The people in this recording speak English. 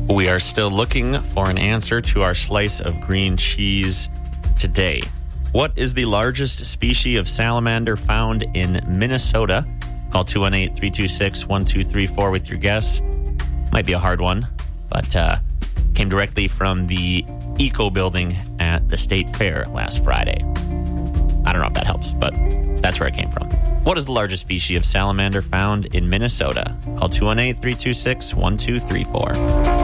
We are still looking for an answer to our slice of green cheese today. What is the largest species of salamander found in Minnesota? Call 218-326-1234 with your guess. Might be a hard one, but came directly from the Eco Building at the State Fair last Friday. I don't know if that helps, but that's where it came from. What is the largest species of salamander found in Minnesota? Call 218-326-1234.